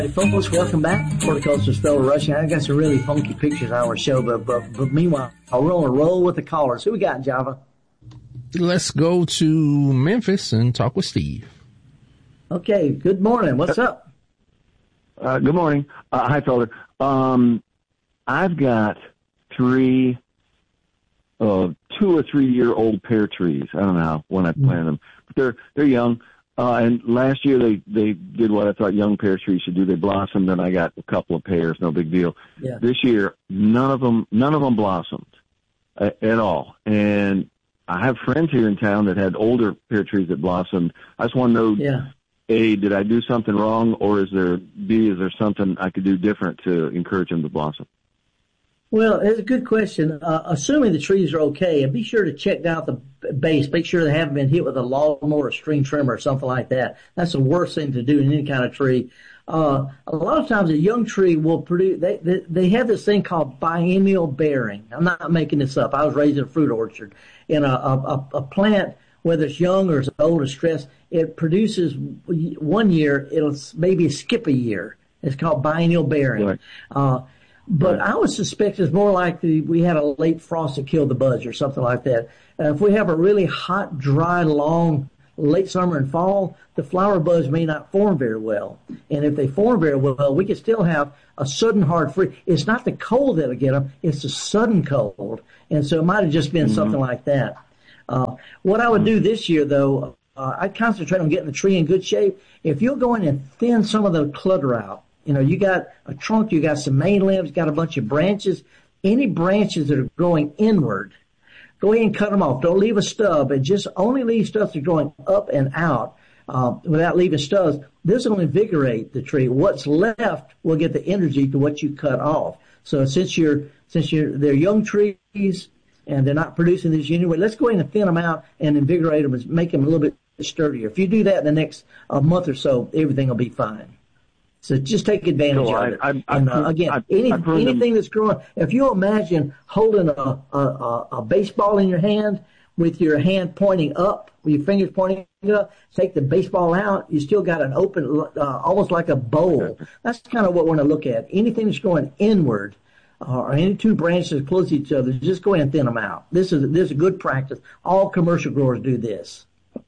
folks, welcome back. Horticulturist Fellow Rushing. I got some really funky pictures on our show, but meanwhile, we're on a roll with the callers. Who we got, Java? Let's go to Memphis and talk with Steve. Okay, good morning. What's up? Good morning. Hi, Felder. I've got 2 or 3 year old pear trees. I don't know when I planted them, but they're young. And last year they did what I thought young pear trees should do. They blossomed, and I got a couple of pears, no big deal. Yeah. This year, none of them blossomed at all. And I have friends here in town that had older pear trees that blossomed. I just want to know, A, did I do something wrong, or B, is there something I could do different to encourage them to blossom? Well, it's a good question. Assuming the trees are okay, and be sure to check out the base. Make sure they haven't been hit with a lawnmower or string trimmer or something like that. That's the worst thing to do in any kind of tree. A lot of times a young tree will produce, they have this thing called biennial bearing. I'm not making this up. I was raised in a fruit orchard. In a plant, whether it's young or it's old or stressed, it produces 1 year, it'll maybe skip a year. It's called biennial bearing. Right. But I would suspect it's more likely we had a late frost that killed the buds or something like that. If we have a really hot, dry, long late summer and fall, the flower buds may not form very well. And if they form very well, we could still have a sudden hard freeze. It's not the cold that'll get them, it's the sudden cold. And so it might have just been something like that. What I would do this year, though, I'd concentrate on getting the tree in good shape. If you'll go in and thin some of the clutter out, you know, you got a trunk, you got some main limbs, you got a bunch of branches. Any branches that are growing inward, go ahead and cut them off. Don't leave a stub, and just only leave stuff that's growing up and out without leaving stubs. This will invigorate the tree. What's left will get the energy to what you cut off. So since they're young trees and they're not producing this anyway, let's go ahead and thin them out and invigorate them and make them a little bit sturdier. If you do that in the next month or so, everything will be fine. So just take advantage of it. Anything that's growing, if you imagine holding a baseball in your hand with your hand pointing up, with your fingers pointing up, take the baseball out, you still got an open, almost like a bowl. That's kind of what we want to look at. Anything that's growing inward, or any two branches close to each other, just go ahead and thin them out. This is a good practice. All commercial growers do this.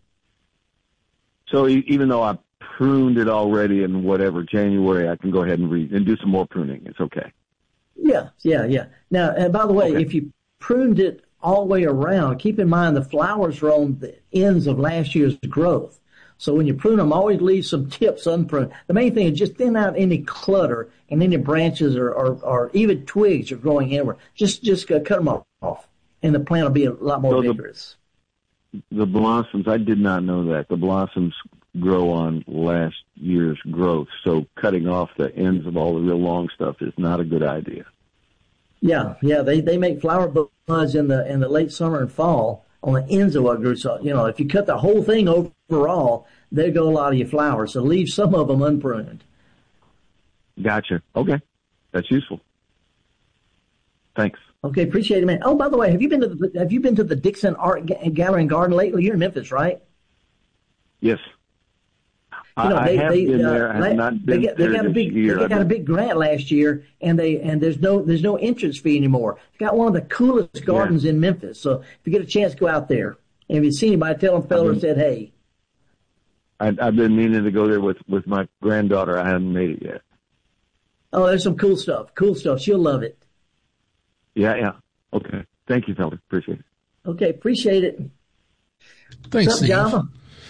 So even though I pruned it already in January, I can go ahead and do some more pruning. It's okay. Yeah. Now, and by the way, if you pruned it all the way around, keep in mind the flowers are on the ends of last year's growth. So when you prune them, always leave some tips unpruned. The main thing is just thin out any clutter and any branches or even twigs are growing inward. Just cut them off, and the plant will be a lot more vigorous. The blossoms, I did not know that. The blossoms grow on last year's growth, so cutting off the ends of all the real long stuff is not a good idea. Yeah, they make flower buds in the late summer and fall on the ends of what grew. So, if you cut the whole thing overall, there go a lot of your flowers. So leave some of them unpruned. Gotcha. Okay, that's useful. Thanks. Okay, appreciate it, man. Oh, by the way, have you been to the Dixon Art Gallery and Garden lately? You're in Memphis, right? Yes. I have been there. I have not been there this year. They got a big grant last year, and there's no entrance fee anymore. They got one of the coolest gardens in Memphis. So if you get a chance, go out there. And if you see anybody, tell them Feller said hey. I've been meaning to go there with my granddaughter. I haven't made it yet. Oh, there's some cool stuff. She'll love it. Yeah. Okay. Thank you, Feller. Appreciate it. Okay, appreciate it. Thanks, Steve. Java?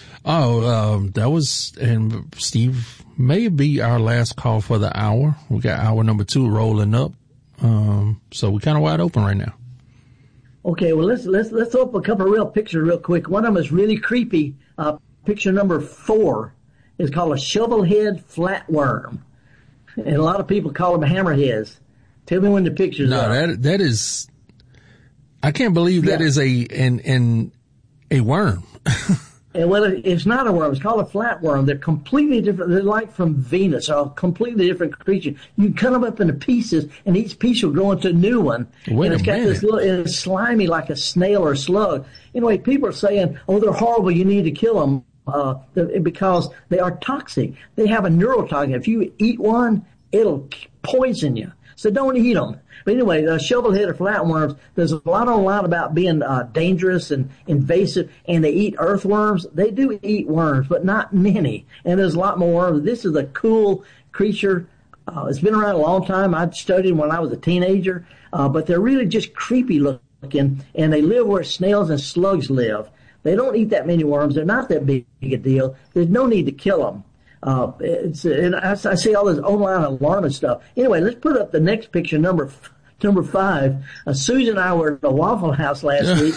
That was, and Steve may be our last call for the hour. We got hour number 2 rolling up. So we're kind of wide open right now. Okay, well, let's throw up a couple of real pictures real quick. One of them is really creepy. Picture number 4 is called a shovelhead flatworm. And a lot of people call them hammerheads. Tell me when the pictures are. No, that is, I can't believe that is a worm. And well, it's not a worm. It's called a flatworm. They're completely different. They're like from Venus, a completely different creature. You cut them up into pieces, and each piece will grow into a new one. Wait and it's got this little, it's slimy like a snail or a slug. Anyway, people are saying, oh, they're horrible. You need to kill them. because they are toxic. They have a neurotoxin. If you eat one, it'll poison you. So don't eat them. But anyway, shovel-headed flatworms, there's a lot online about being dangerous and invasive, and they eat earthworms. They do eat worms, but not many. And there's a lot more worms. This is a cool creature. It's been around a long time. I studied them when I was a teenager, but they're really just creepy looking, and they live where snails and slugs live. They don't eat that many worms. They're not that big a deal. There's no need to kill them. And I see all this online alarmist stuff. Anyway, let's put up the next picture, number 5. Susan and I were at the Waffle House last week.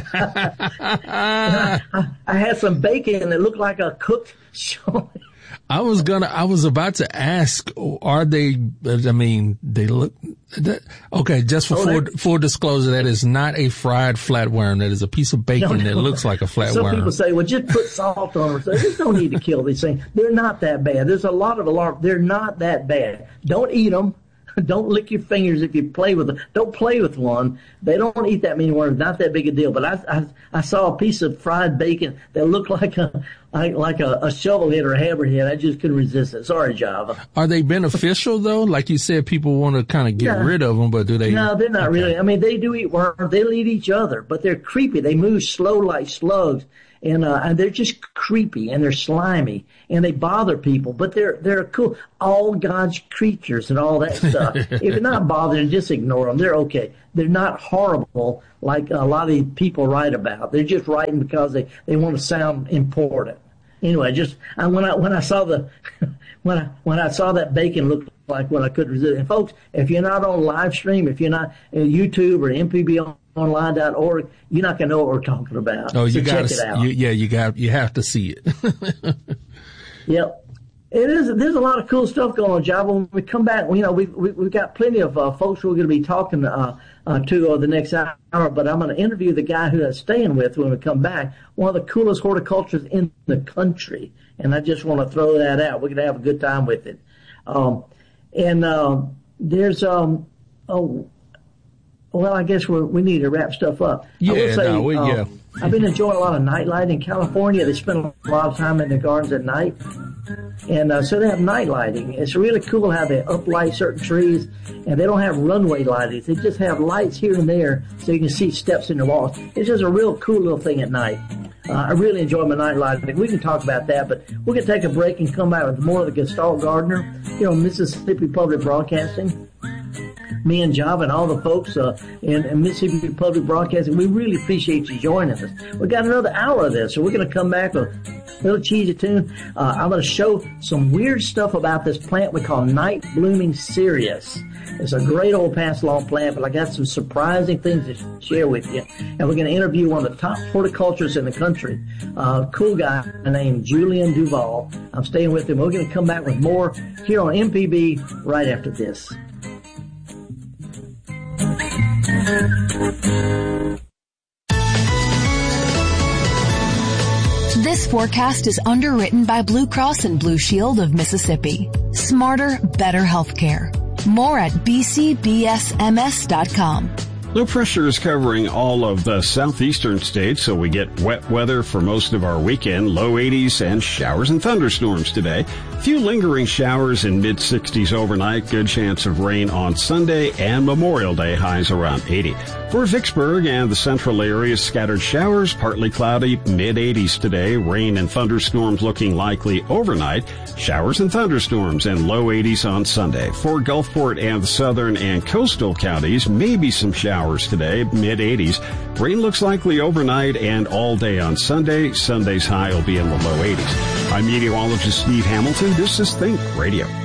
I had some bacon that looked like a cooked show. I was about to ask, are they, they look, okay, just for full disclosure, that is not a fried flatworm. That is a piece of bacon that looks like a flatworm. Some people say, well, just put salt on them. So there's no need to kill these things. They're not that bad. There's a lot of alarm. They're not that bad. Don't eat them. Don't lick your fingers if you play with them. Don't play with one. They don't eat that many worms. Not that big a deal. But I saw a piece of fried bacon that looked like a shovel head or a hammerhead. I just couldn't resist it. Sorry, Java. Are they beneficial though? Like you said, people want to kind of get rid of them, but do they? No, they're not really. I mean, they do eat worms. They'll eat each other, but they're creepy. They move slow like slugs. And they're just creepy and they're slimy and they bother people, but they're cool. All God's creatures and all that stuff. If you're not bothered, just ignore them. They're okay. They're not horrible like a lot of people write about. They're just writing because they want to sound important. Anyway, when I saw when I saw that bacon looked like what I couldn't resist. And folks, if you're not on live stream, if you're not YouTube or mpbonline.org, you're not going to know what we're talking about. Oh, so check it out. You have to see it. Yep. It is. There's a lot of cool stuff going on, Java. When we come back, we've got plenty of folks we're going to be talking to the next hour. But I'm going to interview the guy who I'm staying with when we come back. One of the coolest horticulturists in the country, and I just want to throw that out. We're going to have a good time with it. There's well, I guess we need to wrap stuff up. Yeah, I've been enjoying a lot of night lighting in California. They spend a lot of time in the gardens at night. And so they have night lighting. It's really cool how they uplight certain trees, and they don't have runway lighting. They just have lights here and there so you can see steps in the walls. It's just a real cool little thing at night. I really enjoy my night lighting. We can talk about that, but we're going to take a break and come back with more of the Gestalt Gardener, Mississippi Public Broadcasting. Me and Java and all the folks in Mississippi Public Broadcasting, we really appreciate you joining us. We got another hour of this, so we're going to come back with a little cheesy tune. I'm going to show some weird stuff about this plant we call night blooming cereus. It's a great old pass along plant, but I got some surprising things to share with you. And we're going to interview one of the top horticulturists in the country, cool guy named Julian Duval. I'm staying with him. We're going to come back with more here on MPB right after this. This forecast is underwritten by Blue Cross and Blue Shield of Mississippi. Smarter, better healthcare. More at bcbsms.com. Low pressure is covering all of the southeastern states, so we get wet weather for most of our weekend, low 80s, and showers and thunderstorms today. Few lingering showers in mid-60s overnight, good chance of rain on Sunday, and Memorial Day highs around 80. For Vicksburg and the central area, scattered showers, partly cloudy, mid-80s today, rain and thunderstorms looking likely overnight, showers and thunderstorms, and low 80s on Sunday. For Gulfport and the southern and coastal counties, maybe some showers today, mid-80s. Rain looks likely overnight and all day on Sunday. Sunday's high will be in the low 80s. I'm meteorologist Steve Hamilton. This is Think Radio.